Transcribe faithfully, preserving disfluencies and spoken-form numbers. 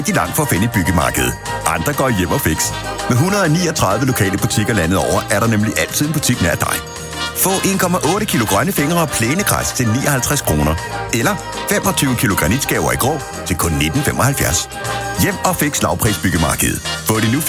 rigtig langt for at finde et byggemarked. Andre går hjem og fix. Med et hundrede og niogtredive lokale butikker landet over, er der nemlig altid en butik nær dig. Få en komma otte kilo grønne fingre og plænegræs til nioghalvtreds kroner. Eller femogtyve kilo granitskaver i grå til kun nitten femoghalvfjerds. Hjem og fix lavprisbyggemarkedet. Få det nu